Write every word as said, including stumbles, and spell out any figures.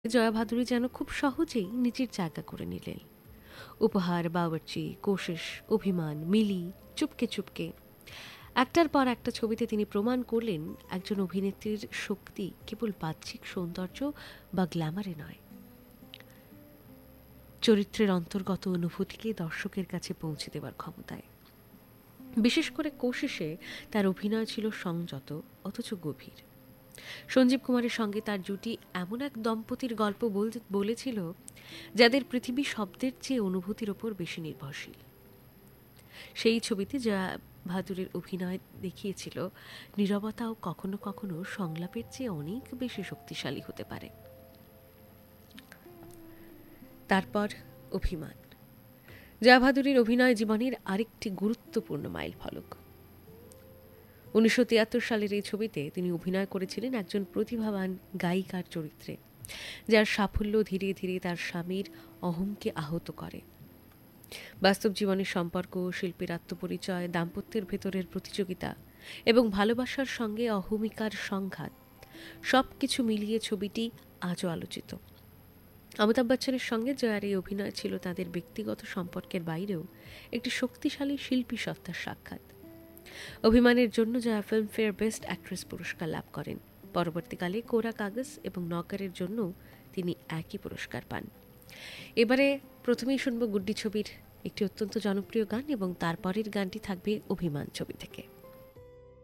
জয়া ভাদুরী যেন খুব সহজেই নিজের জায়গা করে নিলেন। উপহার, বাবুর্চি, কোশিশ, অভিমান, মিলি, চুপকে চুপকে একটার পর একটা ছবিতে তিনি প্রমাণ করলেন একজন অভিনেত্রীর শক্তি কেবল বাহ্যিক সৌন্দর্য বা গ্ল্যামারে নয়, চরিত্রের অন্তর্গত অনুভূতিকে দর্শকের কাছে পৌঁছে দেওয়ার ক্ষমতায়। বিশেষ করে কোশিশে তার অভিনয় ছিল সংযত অথচ গভীর। সঞ্জীব কুমারের সঙ্গে তার জুটি এমন এক দম্পতির গল্প বলেছিল যাদের পৃথিবী শব্দের চেয়ে অনুভূতির ওপর বেশি নির্ভরশীল। সেই ছবিতে জয়া ভাদুরীর অভিনয় দেখিয়েছিল নীরবতাও কখনো কখনো সংলাপের চেয়ে অনেক বেশি শক্তিশালী হতে পারে। তারপর অভিমান, জয়া ভাদুরীর অভিনয় জীবনের আরেকটি গুরুত্বপূর্ণ মাইল ফলক। উনিশশো তিয়াত্তর সালের এই ছবিতে তিনি অভিনয় করেছিলেন একজন প্রতিভাবান গায়িকার চরিত্রে, যার সাফল্য ধীরে ধীরে তার স্বামীর অহংকে আহত করে। বাস্তব জীবনের সম্পর্ক, শিল্পীর আত্মপরিচয়, দাম্পত্যের ভেতরের প্রতিযোগিতা এবং ভালোবাসার সঙ্গে অহমিকার সংঘাত সব কিছু মিলিয়ে ছবিটি আজও আলোচিত। অমিতাভ বচ্চনের সঙ্গে জয়ার এই অভিনয় ছিল তাদের ব্যক্তিগত সম্পর্কের বাইরেও একটি শক্তিশালী শিল্পী সত্তার সাক্ষাৎ। অভিমানের জন্য জয়া ফিল্মফেয়ার বেস্ট অ্যাক্ট্রেস পুরস্কার লাভ করেন। পরবর্তীকালে কোরা কাগজ এবং নকারের জন্য তিনি একই পুরস্কার পান। এবারে প্রথমেই শুনব গুড্ডি ছবির একটি অত্যন্ত জনপ্রিয় গান এবং তারপরের গানটি থাকবে অভিমান ছবি থেকে।